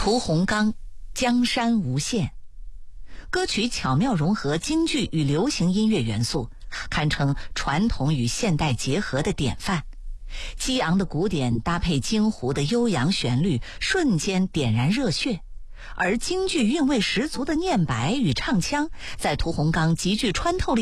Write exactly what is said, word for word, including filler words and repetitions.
屠洪刚，江山无限。歌曲巧妙融合京剧与流行音乐元素，堪称传统与现代结合的典范。激昂的鼓点搭配京胡的悠扬旋律，瞬间点燃热血。而京剧韵味十足的念白与唱腔，在屠洪刚极具穿透力